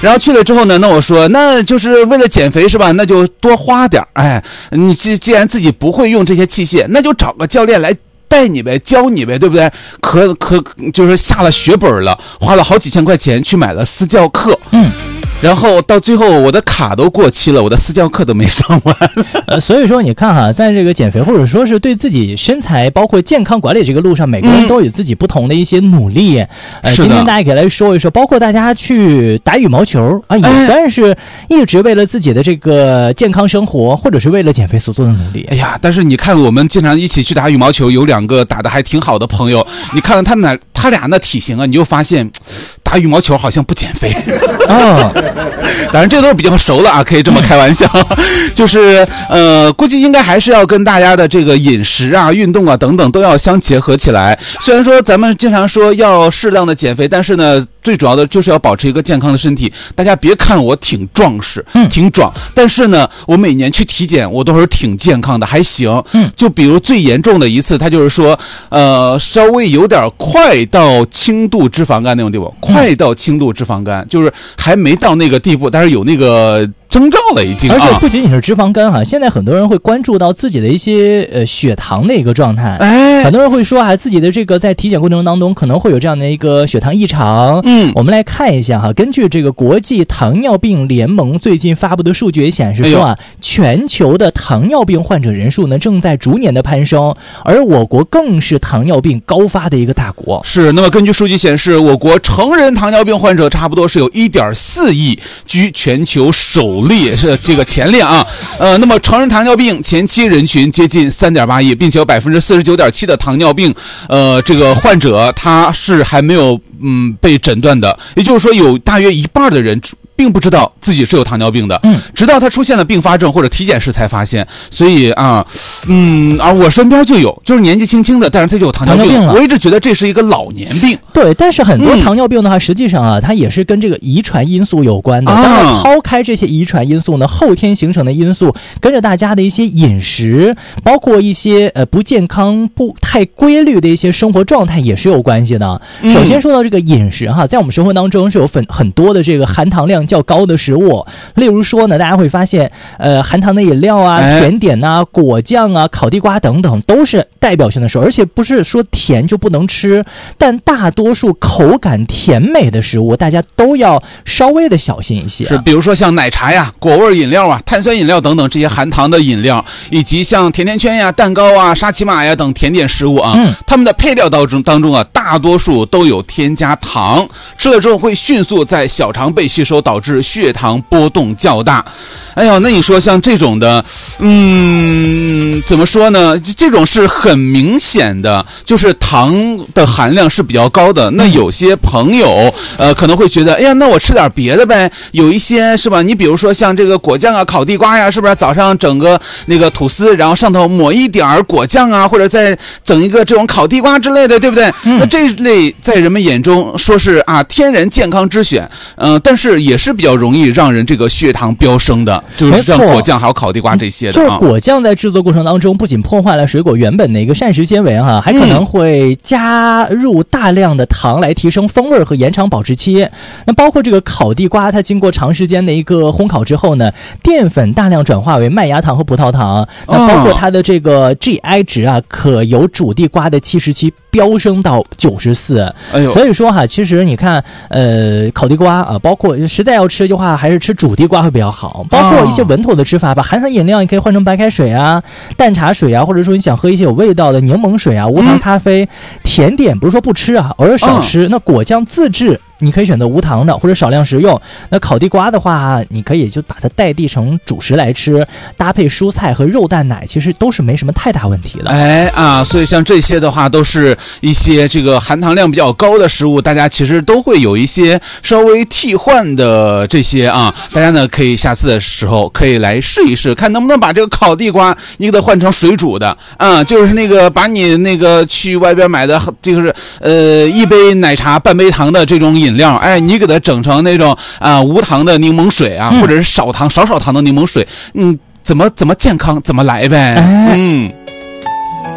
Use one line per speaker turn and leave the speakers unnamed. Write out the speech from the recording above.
然后去了之后呢，那我说那就是为了减肥是吧？那就多花点，哎，你既然自己不会用这些器械，那就找个教练来带你呗，教你呗，对不对？可就是下了血本了，花了好几千块钱去买了私教课，然后到最后我的卡都过期了，我的私教课都没上完。
所以说你看哈，在这个减肥或者说是对自己身材包括健康管理这个路上，每个人都有自己不同的一些努力。今天大家可以来说一说，包括大家去打羽毛球啊，也算是一直为了自己的这个健康生活或者是为了减肥所做的努力。
哎呀，但是你看我们经常一起去打羽毛球，有2个打得还挺好的朋友，你看他俩那体型啊，你就发现打羽毛球好像不减肥。当然这都是比较熟了啊，可以这么开玩笑。就是估计应该还是要跟大家的这个饮食啊、运动啊等等都要相结合起来。虽然说咱们经常说要适量的减肥，但是呢最主要的就是要保持一个健康的身体。大家别看我挺壮实，挺壮，但是呢我每年去体检我都是挺健康的，还行。就比如最严重的一次，他就是说稍微有点快到轻度脂肪肝那种地步，快到轻度脂肪肝，就是还没到那个地步，但是有那个征兆了已经。
而且不仅仅是脂肪肝哈，现在很多人会关注到自己的一些血糖的一个状态。很多人会说自己的这个在体检过程当中可能会有这样的一个血糖异常。我们来看一下哈，根据这个国际糖尿病联盟最近发布的数据显示说全球的糖尿病患者人数呢正在逐年的攀升，而我国更是糖尿病高发的一个大国。
是，那么根据数据显示，我国成人糖尿病患者差不多是有1.4亿，居全球首列，是这个前列啊。那么成人糖尿病前期人群接近3.8亿，并且有49.7%的糖尿病这个患者他是还没有被诊断的，也就是说有大约1半的人并不知道自己是有糖尿病的，直到他出现了并发症或者体检时才发现。所以我身边就有，就是年纪轻轻的，但是他就有糖尿病了。我一直觉得这是一个老年病。
对，但是很多糖尿病的话，实际上它也是跟这个遗传因素有关的。当然，抛开这些遗传因素呢，后天形成的因素，跟着大家的一些饮食，包括一些不健康、不太规律的一些生活状态也是有关系的。首先说到这个饮食哈，在我们生活当中是有很多的这个含糖量较高的食物，例如说呢，大家会发现含糖的饮料啊、甜点啊、果酱啊、烤地瓜等等都是代表性的食物，而且不是说甜就不能吃，但大多数口感甜美的食物大家都要稍微的小心一些。
是，比如说像奶茶呀、果味饮料啊、碳酸饮料等等这些含糖的饮料，以及像甜甜圈呀、蛋糕啊、沙琪玛呀等甜点食物啊，它们的配料当中啊，大多数都有添加糖，吃了之后会迅速在小肠被吸收，导致血糖波动较大。哎呦，那你说像这种的，怎么说呢？这种是很明显的，就是糖的含量是比较高的。那有些朋友可能会觉得，哎呀，那我吃点别的呗。有一些是吧？你比如说像这个果酱啊、烤地瓜呀，是不是早上整个那个吐司，然后上头抹一点果酱啊，或者再整一个这种烤地瓜之类的，对不对？那这类在人们眼中说是天然健康之选，但是也是比较容易让人这个血糖飙升的。就是像果酱还有烤地瓜这些的
就是果酱在制作过程当中不仅破坏了水果原本的一个膳食纤维还可能会加入大量的糖来提升风味和延长保质期。那包括这个烤地瓜，它经过长时间的一个烘烤之后呢，淀粉大量转化为麦芽糖和葡萄糖，那包括它的这个 GI 值可由煮地瓜的77飙升到94。所以说其实你看烤地瓜包括实在要吃的话，还是吃煮地瓜会比较好。包括一些稳妥的吃法吧，含糖饮料你可以换成白开水啊、淡茶水啊，或者说你想喝一些有味道的柠檬水啊、无糖咖啡。甜点不是说不吃偶尔少吃。那果酱自制你可以选择无糖的或者少量食用。那烤地瓜的话，你可以就把它代替成主食来吃，搭配蔬菜和肉蛋奶，其实都是没什么太大问题的。
所以像这些的话，都是一些这个含糖量比较高的食物，大家其实都会有一些稍微替换的这些大家呢可以下次的时候可以来试一试，看能不能把这个烤地瓜你给它换成水煮的就是那个把你那个去外边买的就是一杯奶茶半杯糖的这种饮料，你给它整成那种无糖的柠檬水或者是少糖的柠檬水，怎么健康怎么来呗。